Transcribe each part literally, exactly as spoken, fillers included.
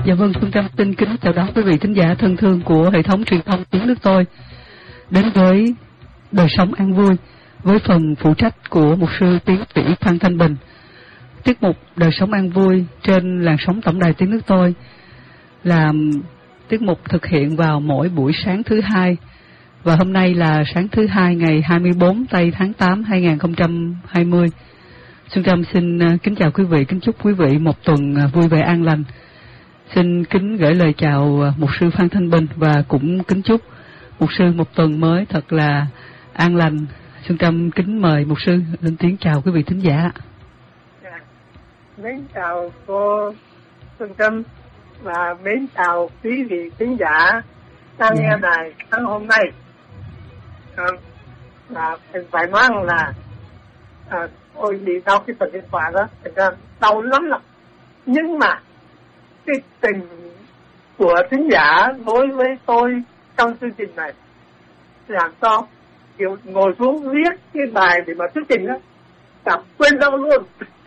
Dạ vâng, Phương Trâm xin kính chào đón quý vị thính giả thân thương của hệ thống truyền thông Tiếng Nước Tôi đến với Đời Sống An Vui với phần phụ trách của mục sư tiến sĩ Phan Thanh Bình. Tiết mục Đời Sống An Vui trên làn sóng tổng đài Tiếng Nước Tôi là tiết mục thực hiện vào mỗi buổi sáng thứ hai, và hôm nay là sáng thứ hai ngày hai mươi bốn tây tháng tám hai nghìn không trăm hai mươi. Xuân Trâm xin kính chào quý vị, kính chúc quý vị một tuần vui vẻ an lành. Xin kính gửi lời chào mục sư Phan Thanh Bình và cũng kính chúc mục sư một tuần mới thật là an lành. Xuân Trâm kính mời mục sư lên tiếng chào quý vị thính giả. Yeah. Mến chào cô Xuân Trâm và mến chào quý vị thính giả đang yeah. nghe đài sáng hôm nay. À, là phải nói là à, ôi bị đau cái phần điện thoại đó, thành ra đau lắm lắm. Nhưng mà cái tình của thính giả đối với tôi trong chương trình này làm cho kiểu ngồi xuống viết cái bài để mà thuyết trình đó, cảm quên đâu luôn.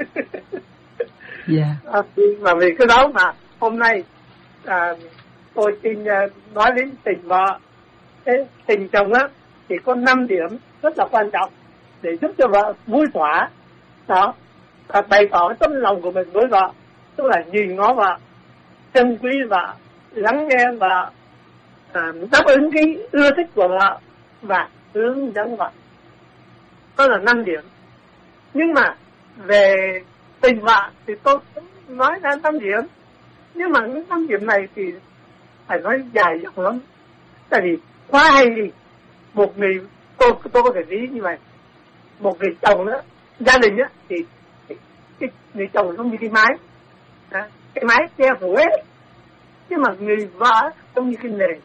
Yeah. À, và vì cái đó mà hôm nay à, tôi xin uh, nói đến tình vợ, cái tình chồng á thì có năm điểm rất là quan trọng để giúp cho vợ vui thỏa đó, và bày tỏ tấm lòng của mình với vợ, tức là nhìn ngó vợ, trân quý vợ, lắng nghe vợ, à, đáp ứng cái ưa thích của vợ và hướng dẫn vợ. Đó là năm điểm. Nhưng mà về tình vợ thì tôi nói ra năm điểm, nhưng mà những năm điểm này thì phải nói dài dòng lắm. Tại vì quá hay gì một người, tôi tôi có thể lý như vậy, một người chồng đó, gia đình á thì cái, cái người chồng giống như cái máy, à, cái máy che phủ hết, nhưng mà người vợ giống như cái nền,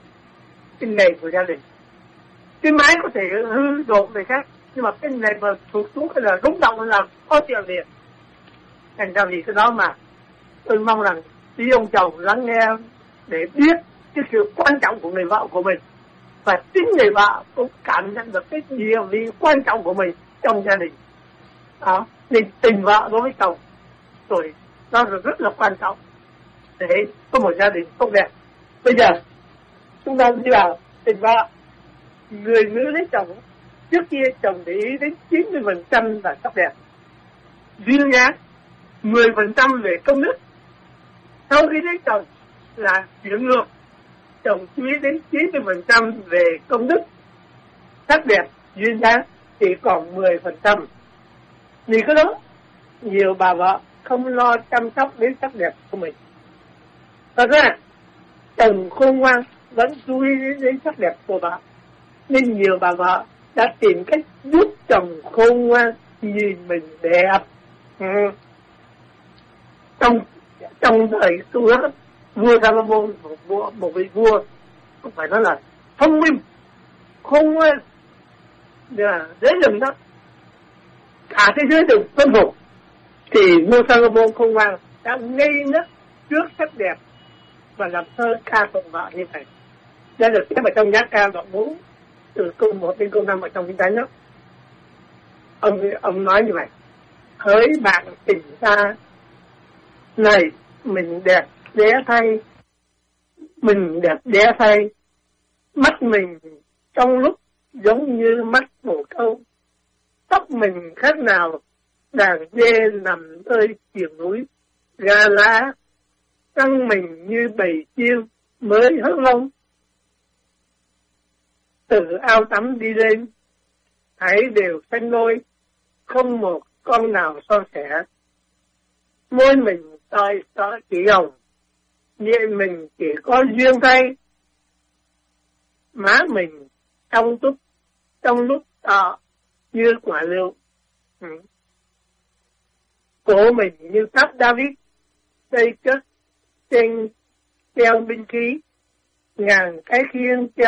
cái nền của gia đình. Cái máy có thể hư đột về khác, nhưng mà cái nền mà thuộc xuống cái là rung động là khó chịu liền. Thành ra vì cái đó mà tôi mong rằng quý ông chồng lắng nghe để biết cái sự quan trọng của người vợ của mình, và chính người vợ cũng cảm nhận được cái địa vị quan trọng của mình trong gia đình. Đó, nên tình vợ đối với chồng rồi nó rất là quan trọng để có một gia đình tốt đẹp. Bây giờ chúng ta đi vào tình vợ. Người nữ lấy chồng, trước kia chồng để ý đến chín mươi phần trăm là sắc đẹp, duyên dáng, mười phần trăm về công đức. Sau khi lấy chồng là chuyển ngược, chồng chú ý đến chín mươi phần trăm về công đức, sắc đẹp, duyên dáng chỉ còn mười phần trăm. Vì cái đó nhiều bà vợ không lo chăm sóc đến sắc đẹp của mình. Thật ra chồng khôn ngoan vẫn chú ý đến sắc đẹp của bà, nên nhiều bà vợ đã tìm cách giúp chồng khôn ngoan nhìn mình đẹp. Ừ. Trong trong thời xưa vua Salomon, một vua, một vị vua không phải nói là thông minh, khôn ngoan, là dễ dừng đó, cả thế giới được phân phục, thì vua Salomon khôn ngoan đã ngây ngất trước sắc đẹp và làm thơ ca tụng vợ như vậy. Đây là cái mà trong nhạc ca đoạn bốn từ câu một đến câu năm ở trong kinh thánh đó. Ông ông nói như vậy: hỡi bạn tình ta này, mình đẹp đẽ thay, mình đẹp đẽ thay, mắt mình trong lúc giống như mắt bồ câu, tóc mình khác nào đàn dê nằm nơi triền núi, gà lá căng mình như bầy chiên mới hớt lông. Từ ao tắm đi lên, thấy đều xanh lôi, không một con nào so sẻ. Môi mình soi soi chỉ hồng, nhẹ mình chỉ có duyên thay. Má mình trong túc, trong lúc đỏ như quả lựu. Ừ. Cổ mình như tháp David, xây cất trên treo binh khí, ngàn cái khiên treo